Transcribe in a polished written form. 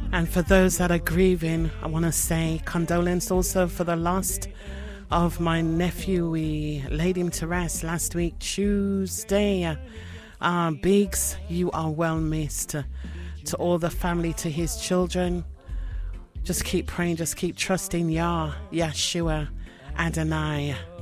And for those that are grieving, I want to say condolence also for the loss of my nephew. We laid him to rest last week, Tuesday. Biggs, you are well missed. To all the family, to his children, just keep praying, just keep trusting Yah, Yeshua, Adonai.